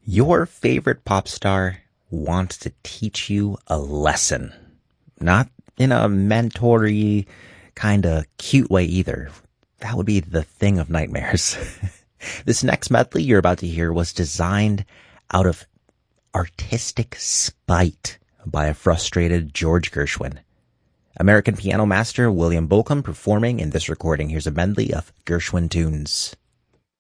Your favorite pop star wants to teach you a lesson. Not in a mentory kind of cute way either. That would be the thing of nightmares. This next medley you're about to hear was designed out of artistic spite by a frustrated George Gershwin. American piano master William Bolcom performing in this recording. Here's a medley of Gershwin tunes.